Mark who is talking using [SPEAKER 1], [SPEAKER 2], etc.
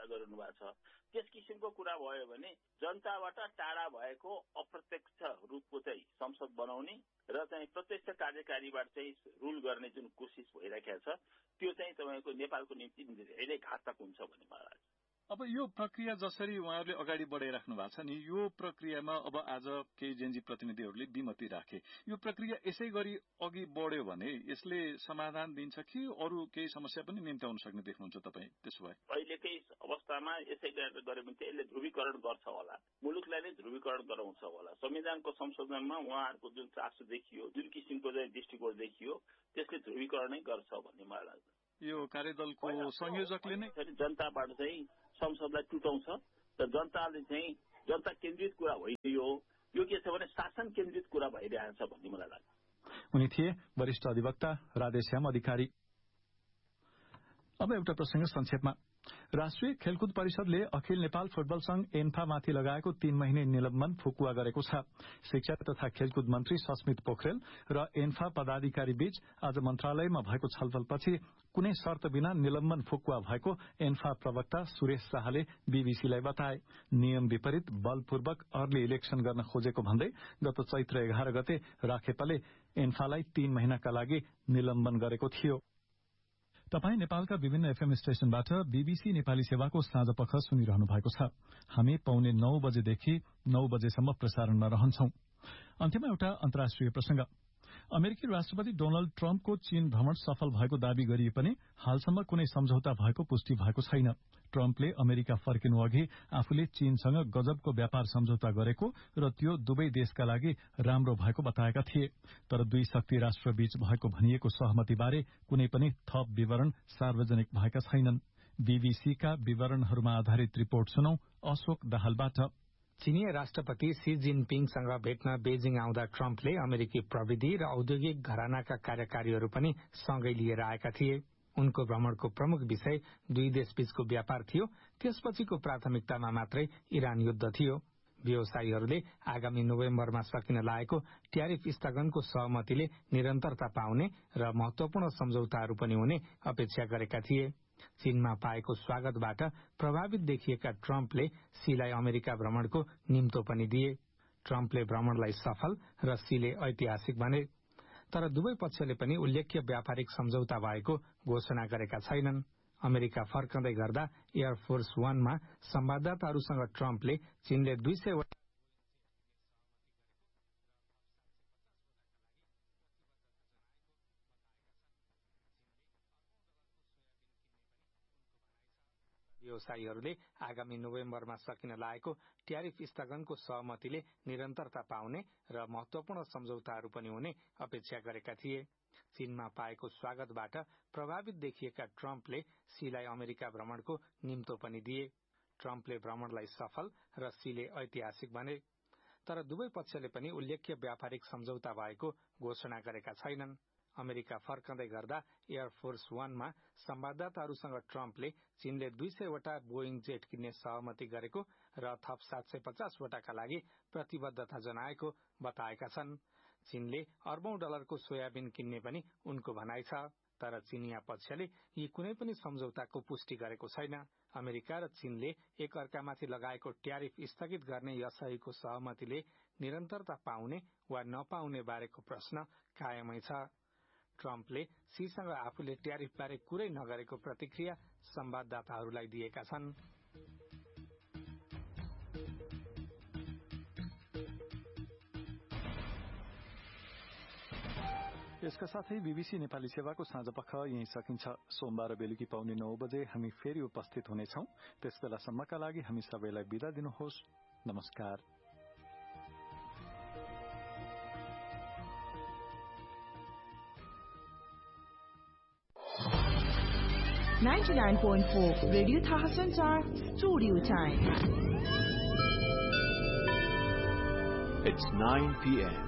[SPEAKER 1] गरिनु भएको छ। त्यस किसिमको कुरा भयो भने जनताबाट टाढा भएको अप्रत्यक्ष रूपको चाहिँ संसद बनाउने र चाहिँ प्रत्यक्ष कार्यकारीबाट चाहिँ रुल गर्ने जुन कोसिस भइरहेको छ त्यो चाहिँ तपाईको नेपालको निम्ति धेरै घातक हुन्छ भन्ने मलाई लाग्छ।
[SPEAKER 2] अब यो प्रक्रिया जसरी उहाँहरूले अगाडि बढाइराख्नु भएको छ नि, यो प्रक्रियामा अब आज केही जेनजी प्रतिनिधिहरूले विमति राखे। यो प्रक्रिया यसै गरी अघि बढ्यो भने यसले समाधान दिन्छ कि अरू केही समस्या पनि निम्त्याउन सक्ने देख्नुहुन्छ तपाईँ? त्यसो भए
[SPEAKER 1] अहिलेकै अवस्थामा यसै गऱ्यो भने चाहिँ यसले ध्रुवीकरण गर्छ होला, मुलुकलाई नै ध्रुवीकरण गराउँछ होला। संविधानको संशोधनमा उहाँहरूको जुन चासो देखियो, जुन किसिमको चाहिँ दृष्टिकोण देखियो, त्यसले ध्रुवीकरण नै गर्छ भन्ने मलाई लाग्छ।
[SPEAKER 2] यो कार्यदलको संयोजकले नै
[SPEAKER 1] जनताबाट चाहिँ संसदलाई टुटाउँछ र जनताले चाहिँ जनता केन्द्रित कुरा होइन, यो के छ भने शासन केन्द्रित कुरा भइरहेछ भन्ने मलाई लाग्छ।
[SPEAKER 3] उनी थिए वरिष्ठ अधिवक्ता राधेश्याम अधिकारी। अब एउटा प्रसंग संक्षेपमा। राष्ट्रिय खेलकुद परिषदले अखिल नेपाल फुटबल संघ एन्फामाथि लगाएको 3 महिने निलम्बन फुकुवा गरेको छ। शिक्षा तथा खेलकुद मन्त्री सस्मित पोखरेल र एन्फा पदाधिकारी बीच आज मन्त्रालयमा भएको छलफलपछि कुनै शर्त बिना निलम्बन फुकुवा भएको एन्फा प्रवक्ता सुरेश शाहले बीबीसीलाई बताए। नियम विपरीत बलपूर्वक अर्ली इलेक्सन गर्न खोजेको भन्दै गत चैत्र 11 गते राखेपाले एन्फालाई 3 महिनाका लागि निलम्बन गरेको थियो। तपाई नेपालका विभिन्न एफएम स्टेशनबाट बीबीसी नेपाली सेवाको साँझ पख सुनिरहनु भएको छ। हामी पौने 9 बजेदेखि 9 बजेसम्म प्रसारणमा रहन्छौं। अन्त्यमा एउटा अन्तर्राष्ट्रिय प्रसंग। अमेरिकी राष्ट्रपति डोनाल्ड ट्रम्पको चीन भ्रमण सफल भएको दावी गरिए पनि हालसम्म कुनै सम्झौता भएको पुष्टि भएको छैन। ट्रम्पले अमेरिका फर्किनु अघि आफूले चीनसँग गजबको व्यापार सम्झौता गरेको र त्यो दुवै देशका लागि राम्रो भएको बताएका थिए। तर दुई शक्ति राष्ट्रबीच भएको भनिएको सहमतिबारे कुनै पनि थप विवरण सार्वजनिक भएका छैनन्। बीबीसीका विवरणहरूमा आधारित रिपोर्ट सुनौ अशोक दाहालबाट।
[SPEAKER 4] चीनिया राष्ट्रपति सी जिनपिङसँग भेट्न बेजिङ आउँदा ट्रम्पले अमेरिकी प्रविधि र औद्योगिक घरानाका कार्यकारीहरू पनि सँगै लिएर आएका थिए। उनको भ्रमणको प्रमुख विषय दुई देशबीचको व्यापार थियो। त्यसपछिको प्राथमिकतामा मात्रै इरान युद्ध थियो। व्यवसायीहरूले आगामी नोभेम्बरमा सकिन लागेको ट्यारिफ स्थगनको सहमतिले निरन्तरता पाउने र महत्वपूर्ण सम्झौताहरू पनि हुने अपेक्षा गरेका थिए। चीनमा पाएको स्वागतबाट प्रभावित देखिएका ट्रम्पले सीलाई अमेरिका भ्रमणको निम्तो पनि दिए। ट्रम्पले भ्रमणलाई सफल र सीले ऐतिहासिक भने। तर दुवै पक्षले पनि उल्लेख्य व्यापारिक सम्झौता भएको घोषणा गरेका छैनन्। अमेरिका फर्कँदै गर्दा एयरफोर्स 1 मा संवाददाताहरूसँग ट्रम्पले चीनले 200 व्यवसायीहरूले आगामी नोभेम्बरमा सकिन लागेको ट्यारिफ स्थगनको सहमतिले निरन्तरता पाउने र महत्वपूर्ण सम्झौताहरू पनि हुने अपेक्षा गरेका थिए। चीनमा पाएको स्वागतबाट प्रभावित देखिएका ट्रम्पले सीलाई अमेरिका भ्रमणको निम्तो पनि दिए। ट्रम्पले भ्रमणलाई सफल र सीले ऐतिहासिक भने। तर दुवै पक्षले पनि उल्लेख्य व्यापारिक सम्झौता भएको घोषणा गरेका छैनन्। अमेरिका फर्कँदै गर्दा एयरफोर्स 1 मा संवाददाताहरूसँग ट्रम्पले चीनले 200 वटा बोइङ जेट किन्ने सहमति गरेको र थप 750 वटाका लागि प्रतिबद्धता जनाएको बताएका छन्। चीनले अर्बौं डलरको सोयाबिन किन्ने पनि उनको भनाइ छ। तर चीनिया पक्षले यी कुनै पनि सम्झौताको पुष्टि गरेको छैन। अमेरिका र चीनले एक अर्कामाथि लगाएको ट्यारिफ स्थगित गर्ने यसैको सहमतिले निरन्तरता पाउने वा नपाउने बारेको प्रश्न कायमै छ। ट्रम्पले सीसँग आफूले ट्यारिफ बारे कुरै नगरेको प्रतिक्रिया संवाददाताहरूलाई दिएका छन्।
[SPEAKER 3] यसका साथै बीबीसी नेपाली सेवाको साँझ पख यही सकिन्छ। सोमबार बेलुकी पाउने 9 बजे हामी फेरि उपस्थित हुनेछौं। त्यसबेलासम्मका लागि हामी सबैलाई बिदा दिनुहोस्। नमस्कार।
[SPEAKER 5] 99.4 Radio Thahasanchar Studio Time.
[SPEAKER 6] It's 9 p.m.